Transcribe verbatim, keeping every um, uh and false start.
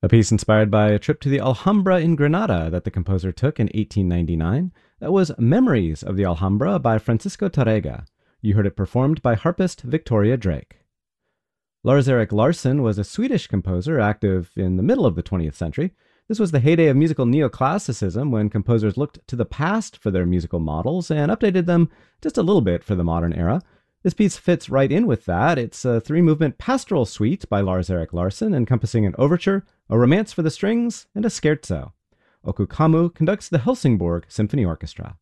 A piece inspired by a trip to the Alhambra in Granada that the composer took in eighteen ninety-nine. That was Memories of the Alhambra by Francisco Tárrega. You heard it performed by harpist Victoria Drake. Lars-Erik Larsson was a Swedish composer active in the middle of the twentieth century. This was the heyday of musical neoclassicism, when composers looked to the past for their musical models and updated them just a little bit for the modern era. This piece fits right in with that. It's a three-movement pastoral suite by Lars-Erik Larsson, encompassing an overture, a romance for the strings, and a scherzo. Oku Kammu conducts the Helsingborg Symphony Orchestra.